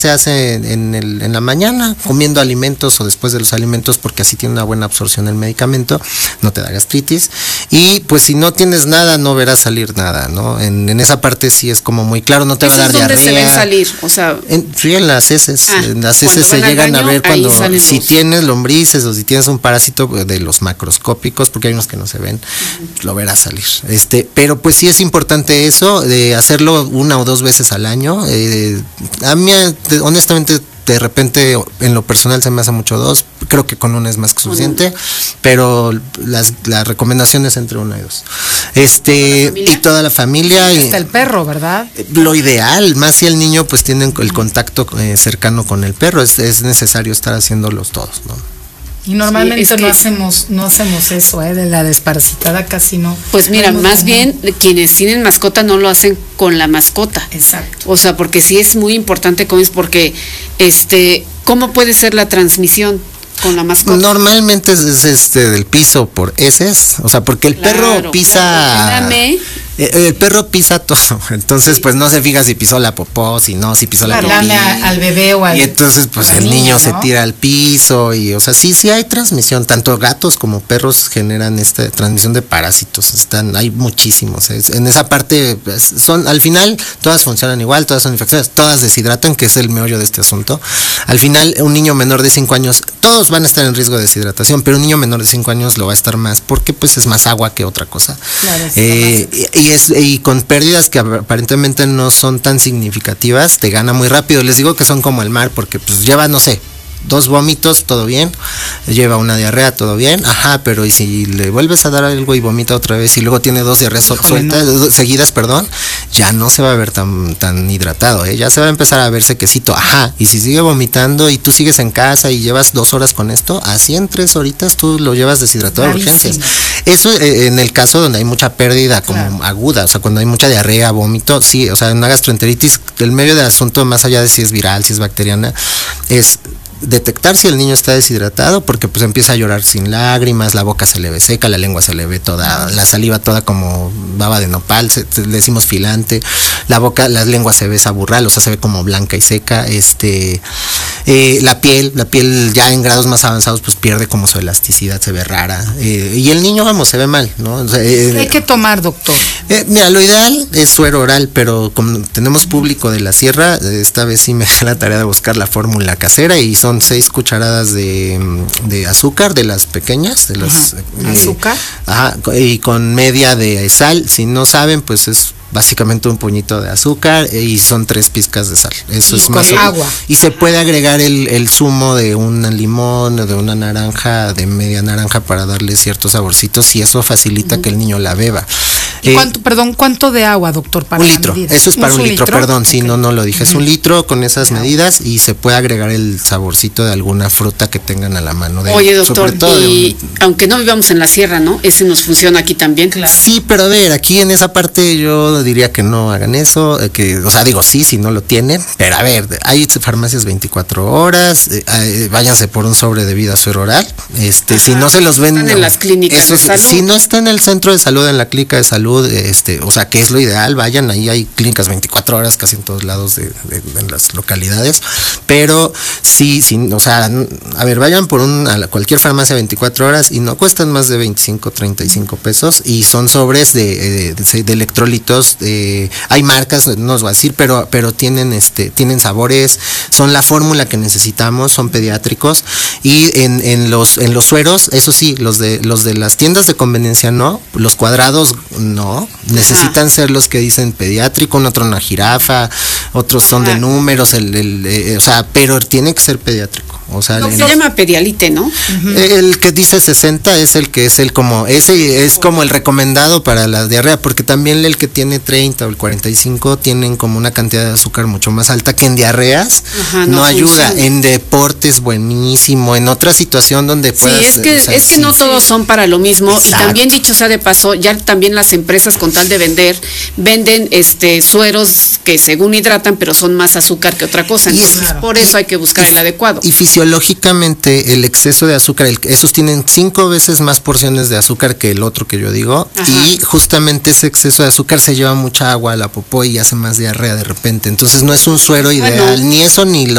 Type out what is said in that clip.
se hace en la mañana, comiendo alimentos o después de los alimentos, porque así tiene una buena absorción el medicamento, no te da gastritis. Y pues si no tienes nada, no verás salir nada, ¿no? En esa parte sí es como muy claro, no te va a dar diarrea. ¿Dónde se ven salir? O sea, en las heces. En las heces se llegan a ver cuando, si tienes lombrices o si tienes un parásito de los macroscópicos, porque hay unos que no se ven, lo verás salir. Pero pues sí es importante eso, de hacerlo 1 o 2 veces al año. A mí, honestamente, de repente en lo personal se me hace mucho 2, creo que con 1 es más que suficiente, pero la recomendación es entre 1 y 2. Y toda la familia. Y hasta el perro, ¿verdad? Lo ideal, más si el niño pues tiene el contacto cercano con el perro, es necesario estar haciéndolos todos, ¿no? Y normalmente sí, no hacemos eso, de la desparasitada casi no. Pues mira, más bien quienes tienen mascota no lo hacen con la mascota. Exacto. O sea, porque sí es muy importante porque ¿cómo puede ser la transmisión con la mascota? Normalmente es del piso por heces, o sea, porque el perro pisa. El perro pisa todo, entonces pues no se fija si pisó la popó, si pisó la pipí. Al bebé o al. Y entonces pues el niño, ¿no?, se tira al piso y, o sea, sí hay transmisión, tanto gatos como perros generan esta transmisión de parásitos, hay muchísimos. En esa parte al final todas funcionan igual, todas son infecciones, todas deshidratan, que es el meollo de este asunto. Al final un niño menor de 5 años, todos van a estar en riesgo de deshidratación, pero un niño menor de 5 años lo va a estar más, porque pues es más agua que otra cosa. Claro, y con pérdidas que aparentemente no son tan significativas, te gana muy rápido. Les digo que son como el mar, porque pues lleva, no sé, 2 vómitos, todo bien, lleva una diarrea, todo bien, pero y si le vuelves a dar algo y vomita otra vez y luego tiene 2 diarreas seguidas, ya no se va a ver tan hidratado, ya se va a empezar a ver sequecito, y si sigue vomitando y tú sigues en casa y llevas 2 horas con esto, así en 3 horitas tú lo llevas deshidratado de urgencias. Eso en el caso donde hay mucha pérdida como aguda, o sea, cuando hay mucha diarrea, vómito, sí, o sea, una gastroenteritis, el medio del asunto, más allá de si es viral, si es bacteriana, es detectar si el niño está deshidratado, porque pues empieza a llorar sin lágrimas, la boca se le ve seca, la lengua se le ve toda, la saliva toda como baba de nopal, le decimos filante, la lengua se ve saburral, o sea, se ve como blanca y seca, la piel ya en grados más avanzados pues pierde como su elasticidad, se ve rara, y el niño, se ve mal, ¿no? O sea, ¿qué hay que tomar, doctor? Mira, lo ideal es suero oral, pero como tenemos público de la sierra, esta vez sí me da la tarea de buscar la fórmula casera, y son 6 cucharadas de azúcar, de las pequeñas, de las azúcar, y con media de sal. Si no saben, pues es básicamente un puñito de azúcar y son 3 pizcas de sal. Eso es más agua. Y se puede agregar el zumo de un limón o de una naranja, de media naranja, para darle ciertos saborcitos, y eso facilita que el niño la beba. ¿Y cuánto de agua, doctor, para 1 litro? Eso es para 1 litro, perdón, sí, no lo dije. Es 1 litro con esas medidas, y se puede agregar el saborcito de alguna fruta que tengan a la mano. Oye, doctor, aunque no vivamos en la sierra, ¿no? Ese nos funciona aquí también. Claro. Sí, pero a ver, aquí en esa parte yo diría que no hagan eso, sí, si no lo tienen, pero a ver, hay farmacias 24 horas, váyanse por un sobre de vida suero oral, si no se los venden en las clínicas de salud. Si no está en el centro de salud, en la clínica de salud, que es lo ideal, vayan, ahí hay clínicas 24 horas casi en todos lados de las localidades, pero sí, a ver, vayan por a cualquier farmacia 24 horas y no cuestan más de 25, 35 pesos, y son sobres de electrolitos, hay marcas, no os voy a decir, pero tienen sabores, son la fórmula que necesitamos, son pediátricos, y en los sueros, eso sí, los de las tiendas de conveniencia no, los cuadrados no, necesitan ser los que dicen pediátrico, otro una jirafa, otros son de números, pero tiene que ser pediátrico. O sea, se llama Pedialite, ¿no? El que dice 60 es como el recomendado para la diarrea, porque también el que tiene 30 o el 45 tienen como una cantidad de azúcar mucho más alta, que en diarreas no ayuda, funciona. En deportes buenísimo, en otra situación donde puedas... Sí, es que no todos son para lo mismo. Exacto. Y también, dicho sea de paso, ya también las empresas, con tal de venden sueros que según hidratan, pero son más azúcar que otra cosa, entonces por eso hay que buscar el adecuado. Y fisiológicamente el exceso de azúcar, esos tienen 5 veces más porciones de azúcar que el otro que yo digo. Y justamente ese exceso de azúcar se lleva mucha agua a la popó y hace más diarrea de repente, entonces no es un suero ideal, ni eso ni